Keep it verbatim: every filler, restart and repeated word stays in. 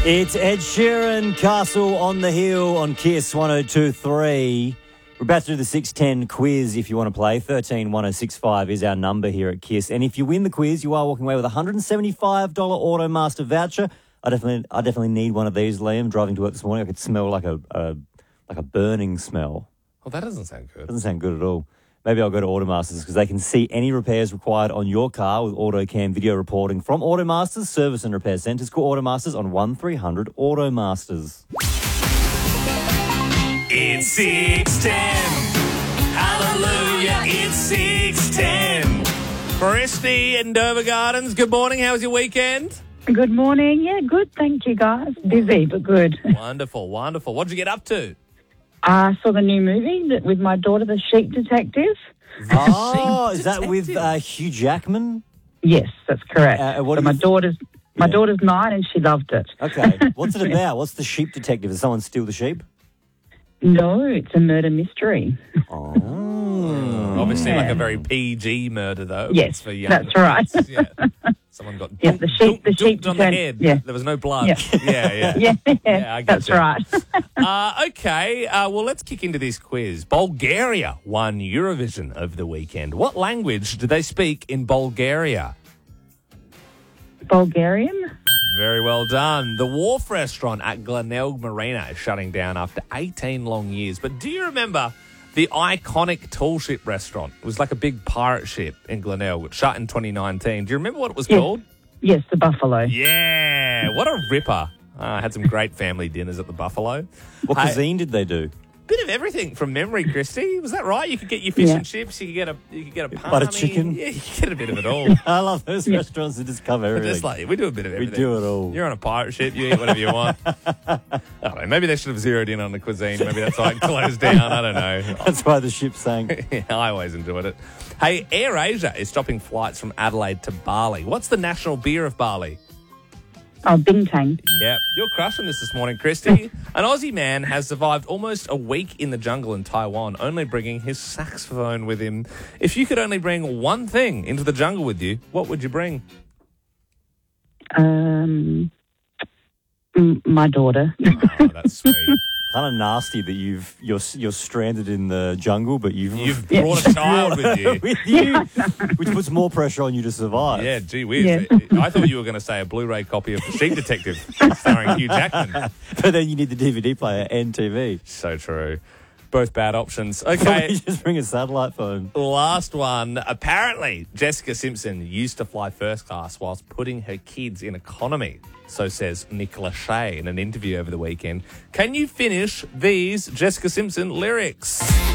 It's Ed Sheeran, Castle on the Hill on Kiss one oh two point three. We're about to do the six ten quiz if you want to play. one three one oh six five is our number here at Kiss. And if you win the quiz, you are walking away with a one hundred seventy-five dollars Automaster voucher. I definitely I definitely need one of these, Liam. Driving to work this morning, I could smell like a, a like a burning smell. Well, that doesn't sound good. Doesn't sound good at all. Maybe I'll go to Automasters because they can see any repairs required on your car with AutoCam video reporting from Automasters service and repair centres. Call Automasters on one three hundred Automasters. It's six ten. Hallelujah, it's six ten. Christy in Dover Gardens, good morning. How was your weekend? Good morning. Yeah, good. Thank you, guys. Busy, but good. Wonderful, wonderful. What did you get up to? I uh, saw the new movie that, with my daughter, The Sheep Detective. Oh, is that with uh, Hugh Jackman? Yes, that's correct. Uh, what so do my you- daughter's my Yeah. daughter's nine and she loved it. Okay. What's it about? What's the sheep detective? Does someone steal the sheep? No, it's a murder mystery. Oh. Obviously, Yeah. like a very P G murder, though. Yes, It's for young that's right. kids. Yeah. Someone got Yeah, dunk, the sheep- the dunk- sheep dunked on the turn- head. yeah. There was no blood. Yeah. yeah, yeah. yeah, Yeah, I get that's you. right. Uh, okay, uh, well, let's kick into this quiz. Bulgaria won Eurovision over the weekend. What language do they speak in Bulgaria? Bulgarian? Very well done. The Wharf restaurant at Glenelg Marina is shutting down after eighteen long years. But do you remember the iconic tall ship restaurant? It was like a big pirate ship in Glenelg. It shut in twenty nineteen. Do you remember what it was Yes. called? Yes, the Buffalo. Yeah, what a ripper. Uh, I had some great family dinners at the Buffalo. What Hey, cuisine did they do? bit of everything from memory, Christy. Was that right? You could get your fish Yeah. and chips. You could get a you could get a Butter palmy. chicken. Yeah, you could get a bit of it all. I love those restaurants that just cover But everything. just like we do a bit of we everything. do it all. You're on a pirate ship. You eat whatever you want. I don't know. Maybe they should have zeroed in on the cuisine. Maybe that's why it closed down. I don't know. That's why the ship sank. Yeah, I always enjoyed it. Hey, AirAsia is stopping flights from Adelaide to Bali. What's the national beer of Bali? Oh, Bintang. Yep. You're crushing this this morning, Christy. An Aussie man has survived almost a week in the jungle in Taiwan, only bringing his saxophone with him. If you could only bring one thing into the jungle with you, what would you bring? Um, m- my daughter. Oh, that's sweet. Kind of nasty that you've you're you're stranded in the jungle, but you've You've brought a child with you. with you, which puts more pressure on you to survive. Yeah, gee whiz. Yeah. I thought you were going to say a Blu-ray copy of The Sheep Detective starring Hugh Jackman. But then you need the D V D player and T V. So true. Both bad options. Probably Okay, just bring a satellite phone. last one. Apparently, Jessica Simpson used to fly first class whilst putting her kids in economy. So says Nick Lachey in an interview over the weekend. Can you finish these Jessica Simpson lyrics?